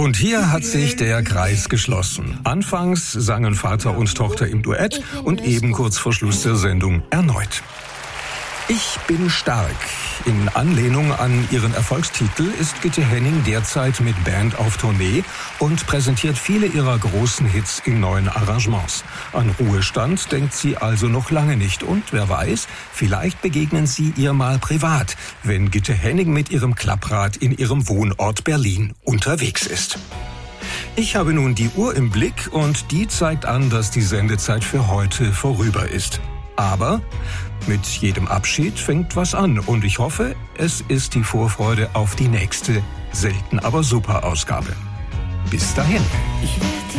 Und hier hat sich der Kreis geschlossen. Anfangs sangen Vater und Tochter im Duett und eben kurz vor Schluss der Sendung erneut. Ich bin stark. In Anlehnung an ihren Erfolgstitel ist Gitte Henning derzeit mit Band auf Tournee und präsentiert viele ihrer großen Hits in neuen Arrangements. An Ruhestand denkt sie also noch lange nicht und wer weiß, vielleicht begegnen Sie ihr mal privat, wenn Gitte Henning mit ihrem Klapprad in ihrem Wohnort Berlin unterwegs ist. Ich habe nun die Uhr im Blick und die zeigt an, dass die Sendezeit für heute vorüber ist. Aber mit jedem Abschied fängt was an und ich hoffe, es ist die Vorfreude auf die nächste, selten aber super Ausgabe. Bis dahin. Ich werd